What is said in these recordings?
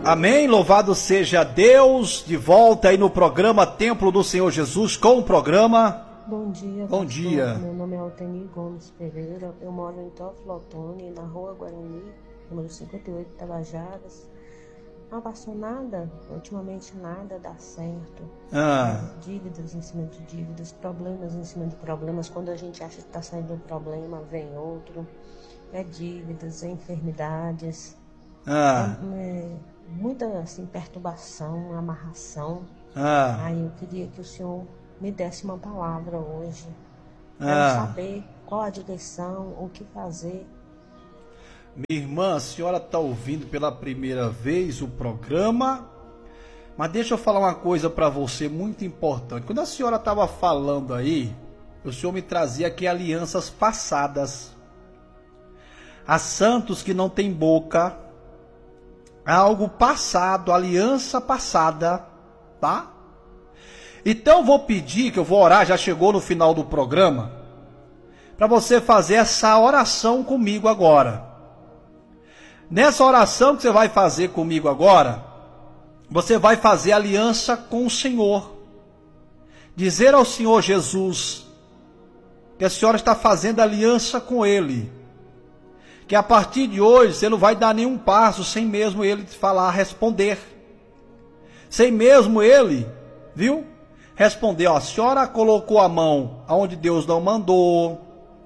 Amém, louvado seja Deus, de volta aí no programa Templo do Senhor Jesus, com o programa... Bom dia, Bom pastor. dia. Meu nome é Alteni Gomes Pereira, eu moro em Teófilo Otoni, na rua Guarani, número 58, Tabajaras. Não, pastor, nada, ultimamente nada dá certo. Dívidas em cima de dívidas, problemas em cima de problemas. Quando a gente acha que está saindo um problema, vem outro. É dívidas, é enfermidades, muita assim, perturbação, amarração. Aí eu queria que o senhor me desse uma palavra hoje. Quero saber qual a direção, o que fazer. Minha irmã, a senhora está ouvindo pela primeira vez o programa, mas deixa eu falar uma coisa para você muito importante. Quando a senhora estava falando aí, o senhor me trazia aqui alianças passadas. Há santos que não têm boca, há algo passado, aliança passada, tá? Então vou pedir, que eu vou orar, já chegou no final do programa, para você fazer essa oração comigo agora. Nessa oração que você vai fazer comigo agora, você vai fazer aliança com o Senhor. Dizer ao Senhor Jesus que a senhora está fazendo aliança com Ele. Que a partir de hoje você não vai dar nenhum passo sem mesmo Ele te falar, responder. Sem mesmo Ele, viu? Responder, ó, a senhora colocou a mão aonde Deus não mandou.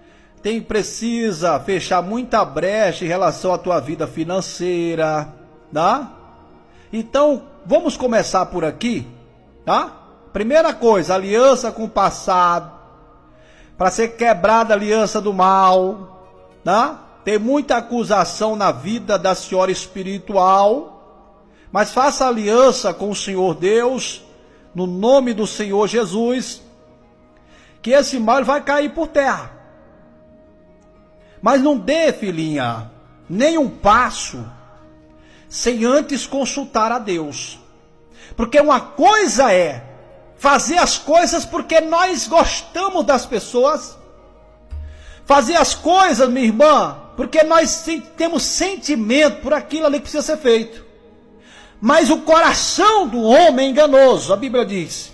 Precisa fechar muita brecha em relação à tua vida financeira, tá? Então, vamos começar por aqui, tá? Primeira coisa, aliança com o passado, para ser quebrada a aliança do mal, tá? Tem muita acusação na vida da senhora espiritual, mas faça aliança com o Senhor Deus, no nome do Senhor Jesus, que esse mal vai cair por terra. Mas não dê, filhinha, nem um passo sem antes consultar a Deus. Porque uma coisa é fazer as coisas porque nós gostamos das pessoas. Fazer as coisas, minha irmã, porque nós temos sentimento por aquilo ali que precisa ser feito. Mas o coração do homem é enganoso, a Bíblia diz.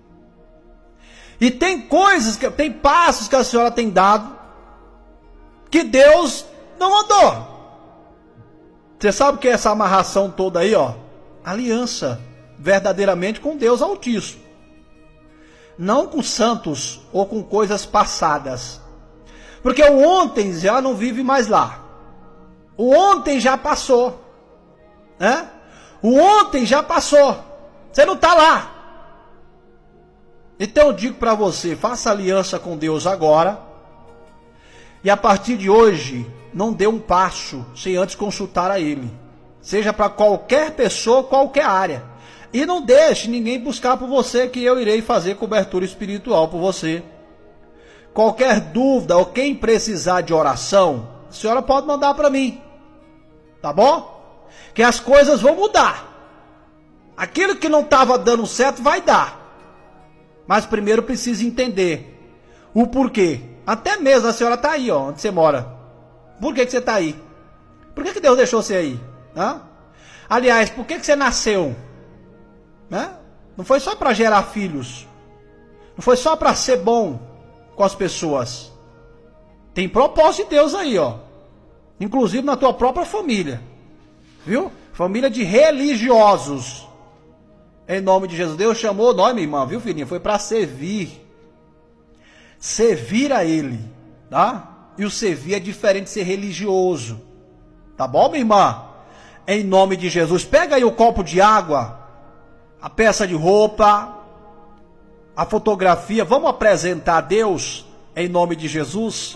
E tem coisas, tem passos que a senhora tem dado que Deus não mandou. Você sabe o que é essa amarração toda aí, ó? Aliança, verdadeiramente com Deus Altíssimo. Não com santos ou com coisas passadas. Porque o ontem já não vive mais lá. O ontem já passou. Né? O ontem já passou. Você não está lá. Então eu digo para você, faça aliança com Deus agora. E a partir de hoje, não dê um passo sem antes consultar a Ele. Seja para qualquer pessoa, qualquer área. E não deixe ninguém buscar por você, que eu irei fazer cobertura espiritual por você. Qualquer dúvida ou quem precisar de oração, a senhora pode mandar para mim. Tá bom? Que as coisas vão mudar. Aquilo que não estava dando certo vai dar. Mas primeiro precisa entender o porquê. Até mesmo a senhora está aí, ó, onde você mora. Por que você está aí? Por que Deus deixou você aí? Hã? Aliás, por que você nasceu? Né? Não foi só para gerar filhos. Não foi só para ser bom com as pessoas. Tem propósito de Deus aí, ó. Inclusive na tua própria família. Viu? Família de religiosos. Em nome de Jesus. Deus chamou nós, minha irmã, viu, filhinha? Foi para servir. Servir a Ele, tá? E o servir é diferente de ser religioso. Tá bom, minha irmã? Em nome de Jesus. Pega aí o copo de água, a peça de roupa, a fotografia. Vamos apresentar a Deus em nome de Jesus.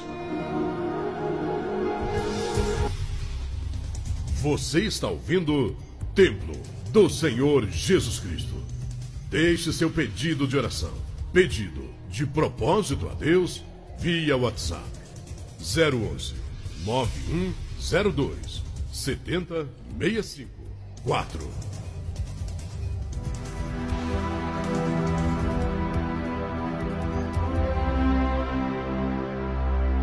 Você está ouvindo Templo do Senhor Jesus Cristo. Deixe seu pedido de oração, pedido de propósito a Deus, via WhatsApp 011 9102 7065 4.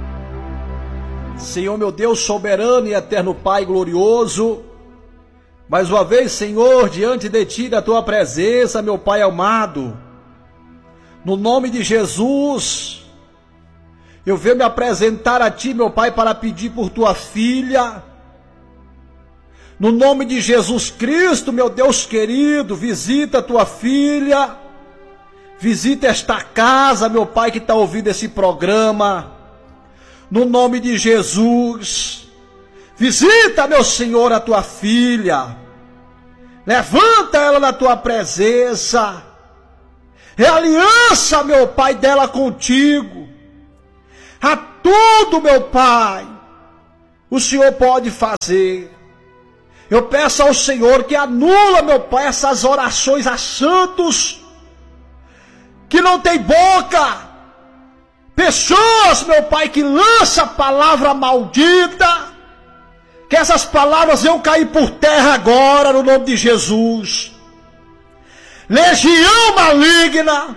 Senhor meu Deus, soberano e eterno Pai glorioso, Mais uma vez, Senhor, diante de Ti, da Tua presença, meu Pai amado, no nome de Jesus, eu venho me apresentar a Ti, meu Pai, para pedir por Tua filha. No nome de Jesus Cristo, meu Deus querido, visita a Tua filha, visita esta casa, meu Pai, que está ouvindo esse programa. No nome de Jesus, visita, meu Senhor, a Tua filha. Levanta ela na Tua presença. É aliança, meu Pai, dela contigo. A tudo, meu Pai, o Senhor pode fazer. Eu peço ao Senhor que anula, meu Pai, essas orações a santos que não tem boca. Pessoas, meu Pai, que lançam palavra maldita. Que essas palavras venham cair por terra agora, no nome de Jesus. Legião maligna,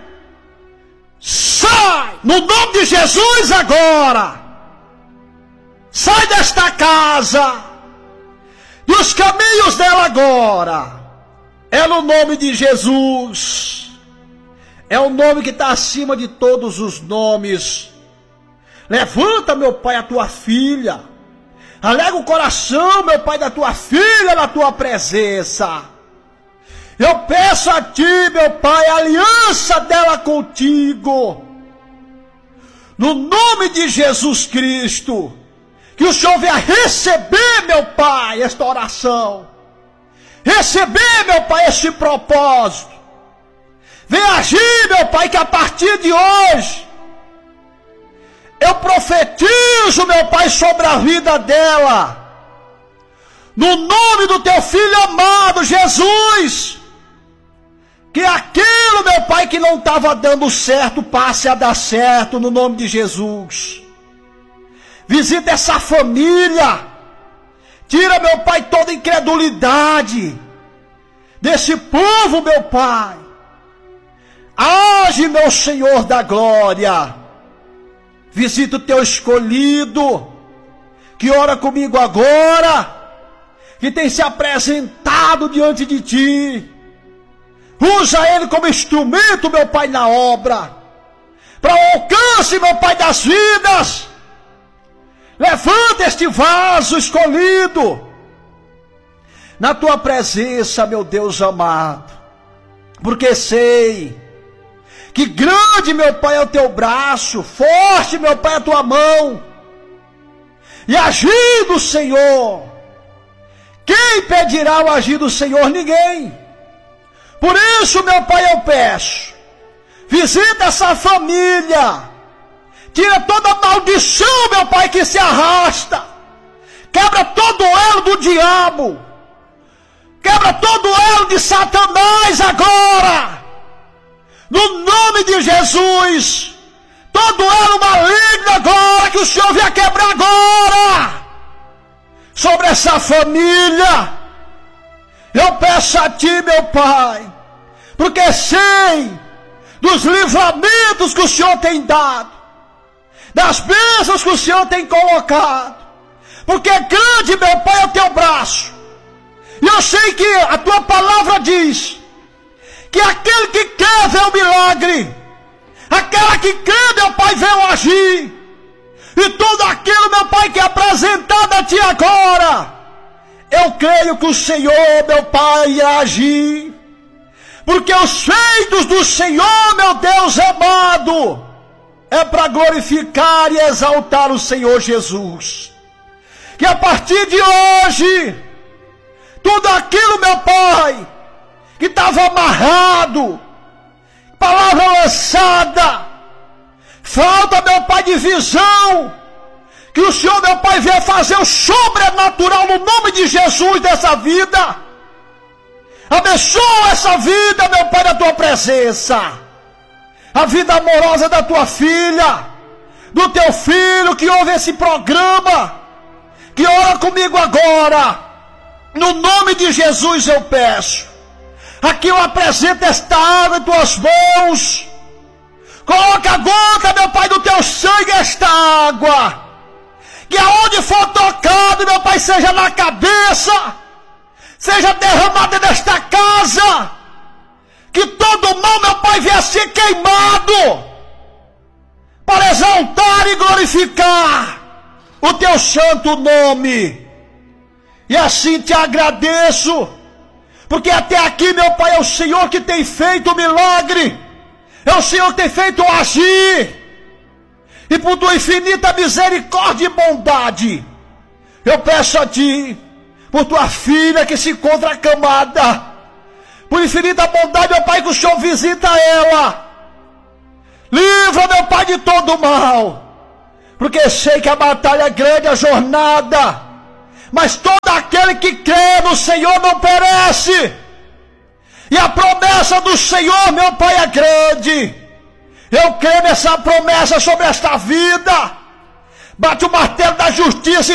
sai, no nome de Jesus agora. Sai desta casa, e os caminhos dela agora, é no nome de Jesus. É o nome que está acima de todos os nomes. Levanta, meu Pai, a Tua filha. Alega o coração, meu Pai, da Tua filha na Tua presença. Eu peço a Ti, meu Pai, a aliança dela contigo. No nome de Jesus Cristo, que o Senhor venha receber, meu Pai, esta oração. Receber, meu Pai, este propósito. Venha agir, meu Pai, que a partir de hoje eu profetizo, meu Pai, sobre a vida dela. No nome do Teu Filho amado, Jesus. Que aquilo, meu Pai, que não estava dando certo, passe a dar certo, no nome de Jesus. Visita essa família. Tira, meu Pai, toda incredulidade desse povo, meu Pai. Age, meu Senhor da glória. Visita o Teu escolhido, que ora comigo agora, que tem se apresentado diante de Ti. Usa ele como instrumento, meu Pai, na obra, para o alcance, meu Pai, das vidas. Levanta este vaso escolhido na Tua presença, meu Deus amado, porque sei que grande, meu Pai, é o Teu braço, forte, meu Pai, é a Tua mão, e agir do Senhor. Quem impedirá o agir do Senhor? Ninguém. Por isso, meu Pai, eu peço, visita essa família, tira toda a maldição, meu Pai, que se arrasta, quebra todo o elo do diabo, quebra todo o elo de Satanás agora. No nome de Jesus, todo elo maligno agora, que o Senhor venha quebrar agora, sobre essa família. Eu peço a Ti, meu Pai, porque sei dos livramentos que o Senhor tem dado, das bênçãos que o Senhor tem colocado, porque grande, meu Pai, é o Teu braço, e eu sei que a Tua palavra diz que aquele que quer ver o milagre, aquela que crê, meu Pai, vem agir. E tudo aquilo, meu Pai, que é apresentado a Ti agora, eu creio que o Senhor, meu Pai, irá agir. Porque os feitos do Senhor, meu Deus amado, é para glorificar e exaltar o Senhor Jesus. Que a partir de hoje, tudo aquilo, meu Pai, que estava amarrado, palavra lançada, falta, meu Pai, de visão, que o Senhor, meu Pai, venha fazer o sobrenatural no nome de Jesus dessa vida. Abençoa essa vida, meu Pai, da Tua presença, a vida amorosa da Tua filha, do Teu filho que ouve esse programa, que ora comigo agora. No nome de Jesus eu peço. Aqui eu apresento esta água em Tuas mãos. Coloca a gota, meu Pai, do Teu sangue esta água. Que aonde for tocado, meu Pai, seja na cabeça, seja derramada nesta casa, que todo mal, meu Pai, venha ser queimado, para exaltar e glorificar o teu santo nome. E assim te agradeço, porque até aqui, meu Pai, é o Senhor que tem feito o milagre, é o Senhor que tem feito o agir, e por tua infinita misericórdia e bondade, eu peço a ti, por tua filha que se encontra acamada, por infinita bondade, meu Pai, que o Senhor visita ela, livra, meu Pai, de todo mal, porque sei que a batalha é grande, a jornada, mas todo aquele que crê no Senhor não perece, e a promessa do Senhor, meu Pai, é grande. Eu creio nessa promessa sobre esta vida. Bate o martelo da justiça